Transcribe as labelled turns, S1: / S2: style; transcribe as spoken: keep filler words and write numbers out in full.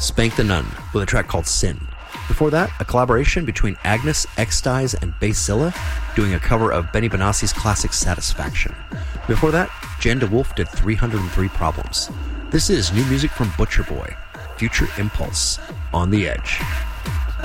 S1: Spank the Nun with a track called Sin. Before that, a collaboration between Agnes, X-Styes, and Basilla doing a cover of Benny Benassi's classic Satisfaction. Before that, Jan DeWolf did three hundred three Problems. This is new music from Butcher Boy, Future Impulse, On the Edge.